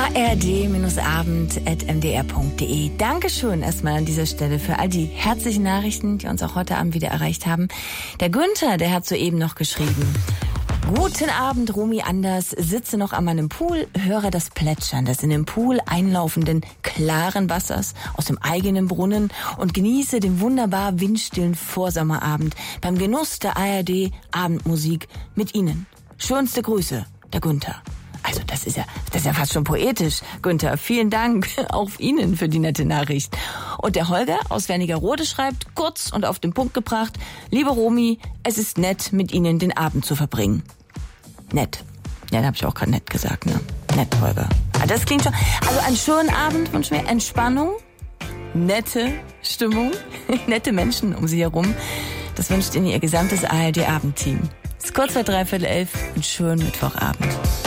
ard-abend@mdr.de. Dankeschön erstmal an dieser Stelle für all die herzlichen Nachrichten, die uns auch heute Abend wieder erreicht haben. Der Günther, der hat soeben noch geschrieben: Guten Abend, Romy Anders. Sitze noch an meinem Pool, höre das Plätschern des in den Pool einlaufenden klaren Wassers aus dem eigenen Brunnen und genieße den wunderbar windstillen Vorsommerabend beim Genuss der ARD Abendmusik mit Ihnen. Schönste Grüße, der Günther. Also das ist ja fast schon poetisch, Günther. Vielen Dank auch Ihnen für die nette Nachricht. Und der Holger aus Wernigerode schreibt, kurz und auf den Punkt gebracht: Liebe Romy, es ist nett, mit Ihnen den Abend zu verbringen. Nett. Ja, da habe ich auch gerade nett gesagt, ne? Nett, Holger. Aber das klingt schon. Also einen schönen Abend wünschen wir, Entspannung, nette Stimmung, nette Menschen um Sie herum. Das wünscht Ihnen Ihr gesamtes ARD-Abendteam. Es ist kurz vor 11:15, einen schönen Mittwochabend.